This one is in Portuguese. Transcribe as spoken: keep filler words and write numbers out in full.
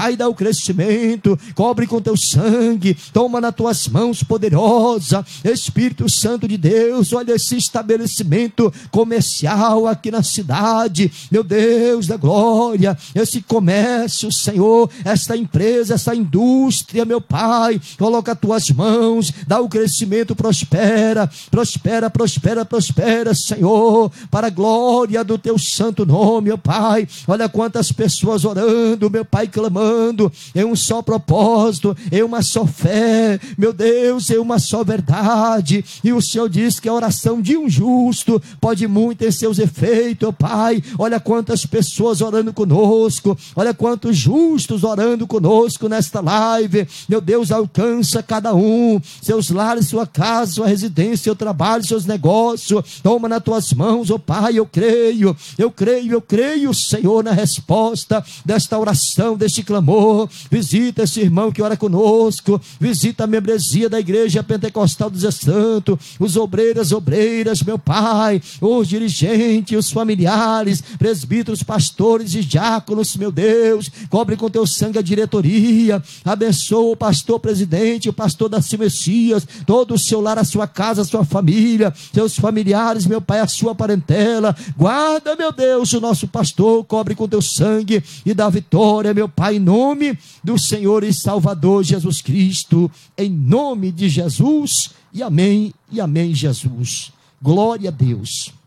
Pai, dá o crescimento, cobre com teu sangue, toma nas tuas mãos poderosa, Espírito Santo de Deus, olha esse estabelecimento comercial aqui na cidade, meu Deus da glória, esse comércio, Senhor, esta empresa, essa indústria, meu Pai, coloca as tuas mãos, dá o crescimento, prospera, prospera, prospera, prospera, Senhor, para a glória do teu santo nome, meu Pai. Olha quantas pessoas orando, meu Pai, clamando em um só propósito, em uma só fé, meu Deus, em uma só verdade, e o Senhor diz que a oração de um justo pode muito em seus efeitos, meu Pai. Olha quantas pessoas orando conosco, olha quantos justos orando conosco nesta live, meu Deus, alcança cada um, seus lares, sua casa, sua residência, seu trabalho, seus negócios, toma nas tuas mãos, ó Pai. Eu creio, eu creio, eu creio, Senhor, na resposta desta oração, deste clamor. Visita esse irmão que ora conosco, visita a membresia da igreja pentecostal do Zé Santo, os obreiros, obreiras, meu Pai, os dirigentes, os familiares, presbíteros, pastores e diáconos, meu Deus, cobre com teu sangue a diretoria, abençoa o pastor presidente, o pastor Darcy Messias, todo o seu lar, a sua casa, a sua família, seus familiares, meu Pai, a sua parentela, guarda, meu Deus, o nosso pastor, cobre com teu sangue e dá vitória, meu Pai, em nome do Senhor e Salvador Jesus Cristo, em nome de Jesus, e amém, e amém, Jesus. Glória a Deus.